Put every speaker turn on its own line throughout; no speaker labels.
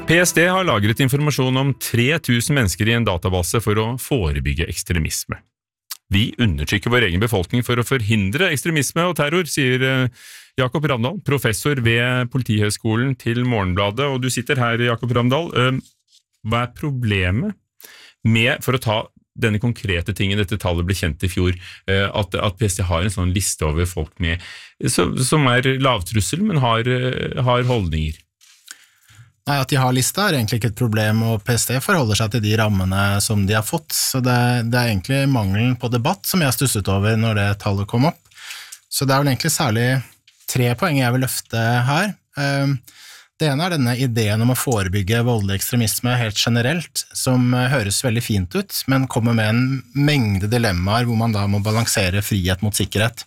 PST har lagret informasjon om 3000 mennesker i en database for å forebygge ekstremisme. Vi undertrykker vår egen befolkning for å forhindre ekstremisme og terror, sier Jakob Ramdal, professor ved Politihøgskolen til Morgenbladet, og du sitter her, Jakob Ramdal. Hva er problemet med, for å ta denne konkrete tingen, dette tallet ble kjent i fjor, at PST har en sånn liste over folk med, som er lavtrussel, men har holdninger?
Nei, at de har lista er egentlig ikke et problem, og PST forholder seg til de rammene som de har fått, så det er egentlig mangelen på debatt som jeg stusset over når det tallet kom opp. Så det er vel egentlig særlig 3 poeng jeg vil løfte her. Det ene er denne ideen om å forebygge voldelig ekstremisme helt generelt, som høres veldig fint ut, men kommer med en mengde dilemmaer hvor man da må balansere frihet mot sikkerhet.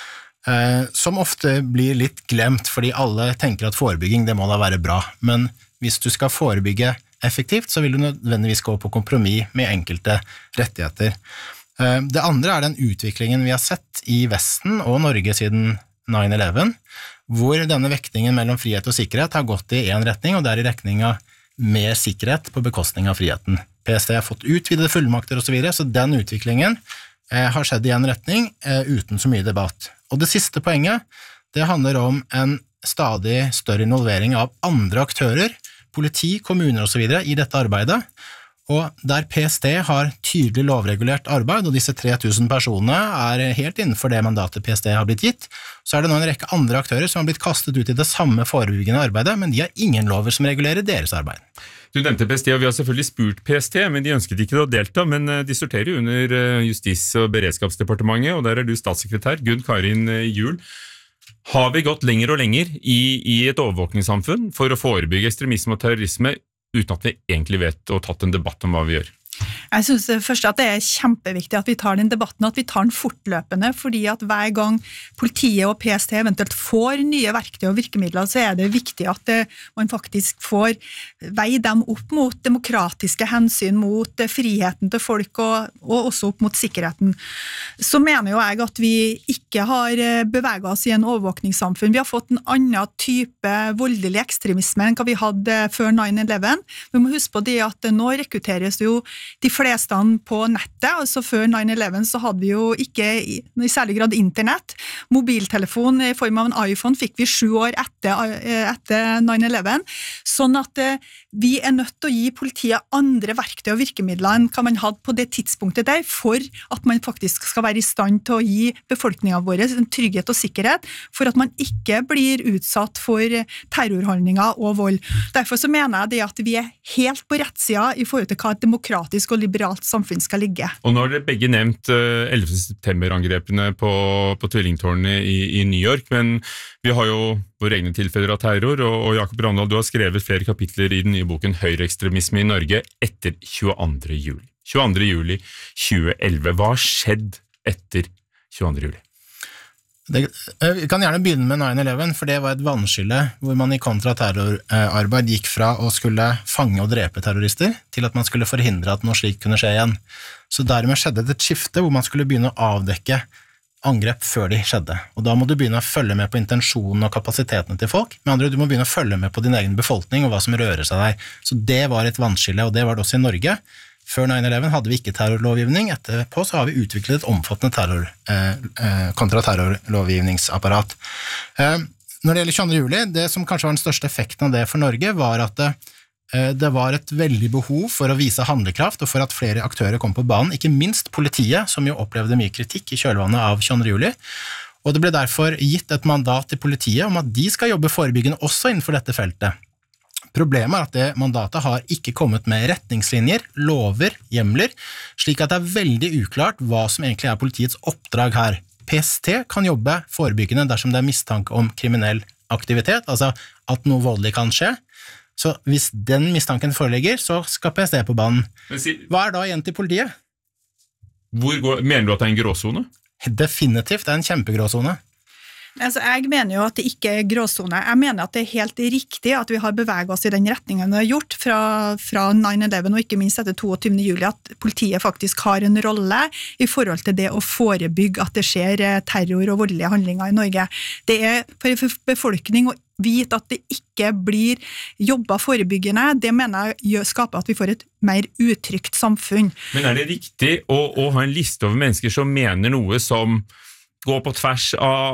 Som ofte blir litt glemt, fordi alle tenker at forebygging, det må da være bra, men hvis du skal forebygge effektivt, så vil du nødvendigvis gå på kompromiss med enkelte rettigheter. Det andre er den utviklingen vi har sett i Vesten og Norge siden 9/11, hvor denne vektingen mellom frihet og sikkerhet har gått i en retning, og det er i retning av mer sikkerhet på bekostning av friheten. PST har fått utvidede fullmakter og så videre, så den utviklingen har skjedd i en retning uten så mye debatt. Og det siste poenget, det handler om en stadig større involvering av andre aktører, politi, kommuner og så videre i dette arbeidet, og der PST har tydelig lovregulert arbeid, og disse 3000 personene er helt innenfor det mandatet PST har blitt gitt, så er det nå en rekke andre aktører som har blitt kastet ut i det samme forebyggende arbeidet, men de har ingen lover som regulerer deres arbeid.
Du nevnte PST, og vi har selvfølgelig spurt PST, men de ønsket ikke å delta, men de sorterer jo under Justis- og beredskapsdepartementet, og der er du statssekretær, Gunn Karin Juel. Har vi gått lenger og lenger i et overvåkningssamfunn for å forebygge ekstremisme og terrorisme uten at vi egentlig vet og tatt en debatt om hva vi gjør?
Jeg synes først at det er kjempeviktig at vi tar den debatten, at vi tar den fortløpende, fordi at hver gang politiet og PST eventuelt får nye verktøy og virkemidler, så er det viktig at man faktisk får veie dem opp mot demokratiske hensyn, mot friheten til folk og også opp mot sikkerheten. Så mener jo jeg at vi ikke har beveget oss i en overvåkningssamfunn. Vi har fått en annen type voldelig ekstremisme enn hva vi hadde før 9/11. Vi må huske på det at nå rekrutteres det jo de fleste på nettet, altså før 9/11 så hadde vi jo ikke i særlig grad internett. Mobiltelefon i form av en iPhone fikk vi 7 år etter 9/11, sånn at vi er nødt til å gi politiet andre verktøy og virkemidler enn hva man hadde på det tidspunktet der, for at man faktisk skal være i stand til å gi befolkningen vår en trygghet og sikkerhet, for at man ikke blir utsatt for terrorhandlinger og vold. Derfor så mener jeg det at vi er helt på rettsida i forhold til hva et demokratisk og liberalt samfunn skal ligge.
Og nå har dere begge nevnt 11. september-angrepene på tvillingtårnene i New York, men vi har jo våre egne tilfeller av terror, og Jakob Ramdal, du har skrevet flere kapitler i den nye boken Høyreekstremisme i Norge etter 22. juli. 22. juli 2011. Hva har skjedd etter 22. juli?
Vi kan gjerne begynne med 9/11, for det var et vannskille hvor man i kontraterrorarbeid gikk fra å skulle fange og drepe terrorister til at man skulle forhindre at noe slikt kunne skje igjen. Så dermed skjedde det et skifte hvor man skulle begynne å avdekke angrep før de skjedde. Og da må du begynne å følge med på intensjonen og kapasitetene til folk. Med andre ord, du må begynne å følge med på din egen befolkning og hva som rører seg der. Så det var et vannskille, og det var det også i Norge. Før 9/11 hadde vi ikke terrorlovgivning, etterpå så har vi utviklet et omfattende kontraterrorlovgivningsapparat. Når det gjelder 22. juli, det som kanskje var den største effekten av det for Norge, var at det var et veldig behov for å vise handlekraft, og for at flere aktører kom på banen, ikke minst politiet, som jo opplevde mye kritikk i kjølvannet av 22. juli. Og det ble derfor gitt et mandat til politiet om at de skal jobbe forebyggende også innenfor dette feltet. Problemet er at det mandatet har ikke kommet med retningslinjer, lover, hjemler, slik at det er veldig uklart hva som egentlig er politiets oppdrag her. PST kan jobbe forebyggende dersom det er mistanke om kriminell aktivitet, altså at noe voldelig kan skje. Så hvis den mistanken foreligger, så skal PST på banen. Hva er da igjen til politiet?
Mener du at det er en gråzone?
Definitivt, det er en kjempegråzone.
Altså, jeg mener jo at det ikke er gråzone. Jeg mener at det er helt riktig at vi har beveget oss i den retningen vi har gjort fra 9/11 og ikke minst etter 22. juli, at politiet faktisk har en rolle i forhold til det å forebygge at det skjer terror og voldelige handlinger i Norge. Det er for befolkning og vite at det ikke blir jobbet forebyggende, det mener jeg skaper at vi får et mer utrygt samfunn.
Men det riktig å ha en liste over mennesker som mener noe som gå på tvers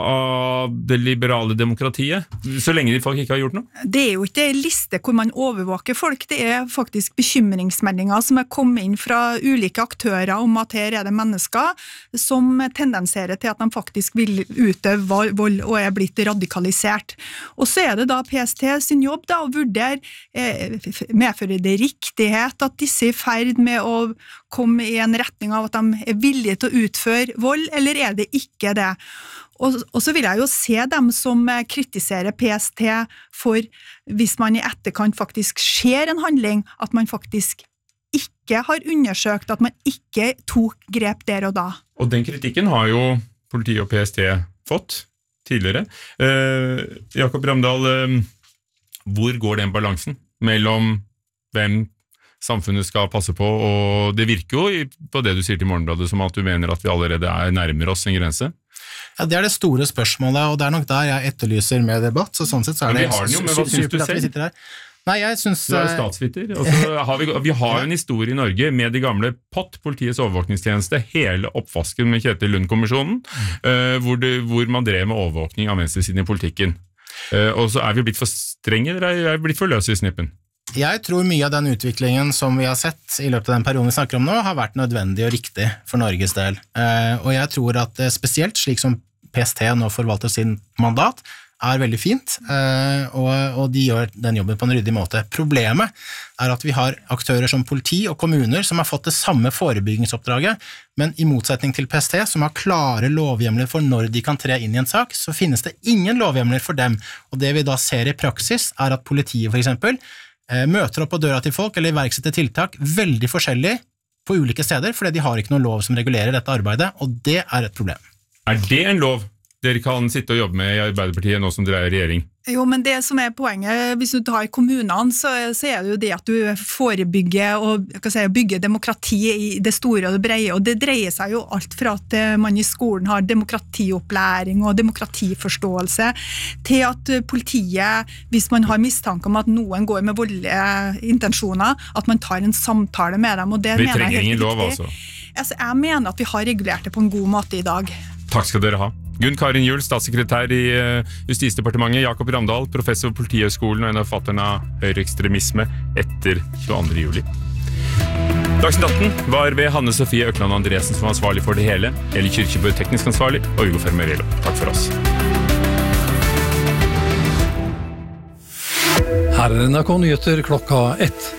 av det liberale demokratiet, så lenge de folk ikke har gjort noe?
Det jo ikke en liste hvor man overvåker folk, det faktisk bekymringsmeldinger som kommet inn fra ulike aktører om at her det mennesker som tendenserer til at de faktisk vil utøve vold og blitt radikalisert. Og så det da PST sin jobb da, å vurdere, medfører det riktighet at disse ferd med å komme i en retning av at de villige til å utføre vold, eller det ikke det? Og så vil jeg jo se dem som kritiserer PST for, hvis man i etterkant faktisk ser en handling, at man faktisk ikke har undersøkt, at man ikke tok grep der og da.
Og den kritikken har jo politiet og PST fått tidligere. Jakob Ramdahl, hvor går den balansen mellom hvem samfunnet skal passe på, og det virker jo på det du sier til Morgenbladet som at du mener at vi allerede nærmere oss en grense.
Ja, det det store spørsmålet, og det nok der jeg etterlyser med debatt, så sånn sett så
det... Men vi har den jo, men hva synes du selv?
Nei, jeg synes...
Du statsviter, og så har vi har en historie i Norge med de gamle POT, Politiets overvåkningstjeneste, hele oppvasken med Kjetil Lund-kommisjonen, hvor man drev med overvåkning av venstresiden i politikken. Og så vi blitt for strenge, eller vi blitt for løse i snippen?
Jeg tror mye av den utviklingen som vi har sett i løpet av den perioden vi snakker om nå, har vært nødvendig og riktig for Norges del. Og jeg tror at spesielt slik som PST nå forvalter sin mandat, veldig fint, og de gjør den jobben på en ryddig måte. Problemet at vi har aktører som politi og kommuner som har fått det samme forebyggingsoppdraget, men i motsetning til PST, som har klare lovhjemler for når de kan tre inn i en sak, så finnes det ingen lovhjemler for dem. Og det vi da ser i praksis at politiet for eksempel møter opp på døra til folk eller iverksetter tiltak veldig forskjellig på ulike steder, fordi de har ikke noen lov som regulerer dette arbeidet, og det et problem.
Det en lov dere kan sitte og jobbe med i Arbeiderpartiet nå som dere i regjering?
Jo, men det som poenget, hvis du tar kommunene, så det jo det at du forebygger og bygger demokrati i det store og det breie, og det dreier seg jo alt fra at man i skolen har demokratiopplæring og demokratiforståelse, til at politiet, hvis man har mistanke om at noen går med voldelige intensjoner, at man tar en samtale med dem, og det
mener jeg helt riktig.
Jeg mener at vi har regulert det på en god måte i dag.
Takk skal dere ha. Gunn Karin Juel, statssekretær i Justisdepartementet, Jakob Ramdahl, professor på Politihøgskolen og en av forfatterne av høyreekstremisme etter 22. juli. Dagsnytt 18 var ved Hanne Sofie Økland Andresen som var ansvarlig for det hele, Eli Kyrkjebø teknisk ansvarlig, og Ugo Fermarello. Takk for oss.
Her NRK Nyheter klokka 1.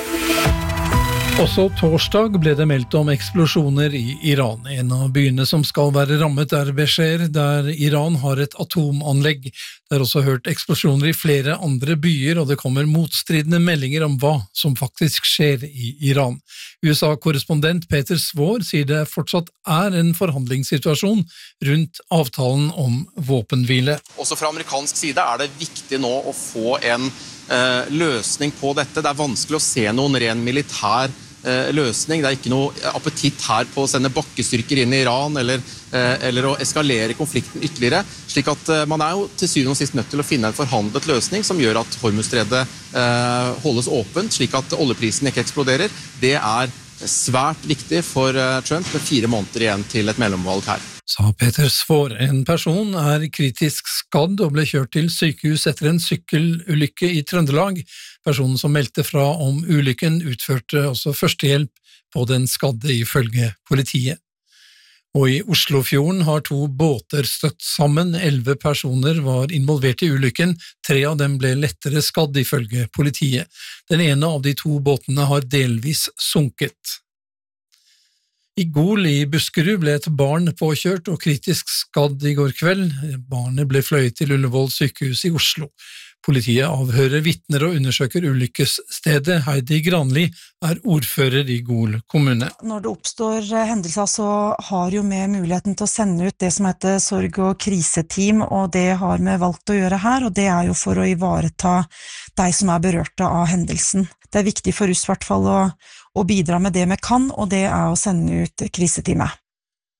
Også torsdag ble det meldt om eksplosjoner i Iran. En av byene som skal være rammet Besher, der Iran har et atomanlegg. Det også hørt eksplosjoner i flere andre byer, og det kommer motstridende meldinger om hva som faktisk skjer i Iran. USA-korrespondent Peter Svår sier det fortsatt en forhandlingssituasjon rundt avtalen om våpenhvile.
Også fra amerikansk side det viktig nå å få en løsning på dette. Det vanskelig å se noen ren militær løsning. Det ikke noe appetitt her på å sende bakkestyrker inn i Iran eller å eskalere konflikten ytterligere, slik at man jo til syvende og sist nødt til å finne en forhandlet løsning som gjør at Hormuzstredet holdes åpent, slik at oljeprisen ikke eksploderer. Det svært viktig for Trump med 4 måneder igjen til et mellomvalg her.
Sa Peter Svår. En person kritisk skadd og ble kjørt til sykehus etter en sykkelulykke i Trøndelag. Personen som meldte fra om ulykken utførte også førstehjelp på den skadde ifølge politiet. Og i Oslofjorden har 2 båter støtt sammen. 11 personer var involvert i ulykken. 3 av dem ble lettere skadd ifølge politiet. Den ene av de 2 båtene har delvis sunket. I Gol i Buskerud ble et barn påkjørt og kritisk skadd i går kveld. Barnet ble fløyet til Ullevål sykehus i Oslo. Politiet avhører vitner og undersøker ulykkesstedet. Heidi Granli ordfører i Gol kommune.
Når det oppstår hendelser, så har jo vi muligheten til å sende ut det som heter sorg- og kriseteam, og det har vi valgt å gjøre her, og det jo for å ivareta de som berørte av hendelsen. Det viktig for oss i hvert fall å bidra med det vi kan, og det å sende ut kriseteamet.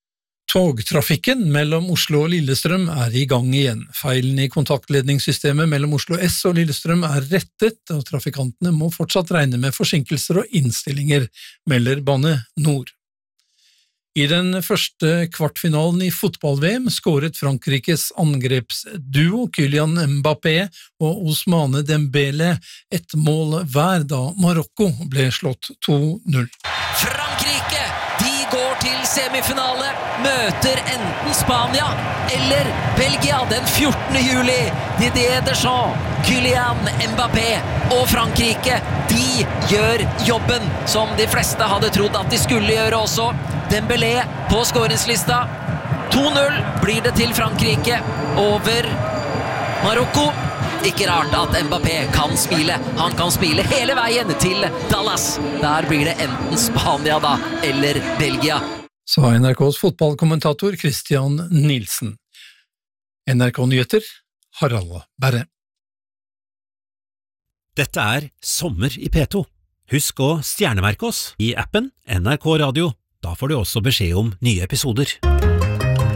Togtrafikken mellom Oslo og Lillestrøm i gang igjen. Feilen i kontaktledningssystemet mellom Oslo S og Lillestrøm rettet, og trafikantene må fortsatt regne med forsinkelser og innstillinger, melder Bane Nor. I den første kvartfinalen i fotball-VM skåret Frankrikes angrepsduo Kylian Mbappé og Ousmane Dembélé et mål hver da Marokko ble slått 2-0.
Frankrike, de går til semifinale, møter enten Spania eller Belgia den 14. juli. Didier Deschamps, Kylian Mbappé og Frankrike, de gjør jobben som de fleste hadde trodd at de skulle gjøre også. Dembélé på scoringslista. 2-0 blir det til Frankrike over Marokko. Ikke rart at Mbappé kan smile. Han kan smile hele veien til Dallas. Der blir det enten Spania da, eller Belgia.
Sa NRKs fotballkommentator Christian Nielsen. NRK Nyheter, Harald Berre.
Dette Sommer i P2. Husk å stjernemerke oss i appen NRK Radio. Da får du også beskjed om nye episoder.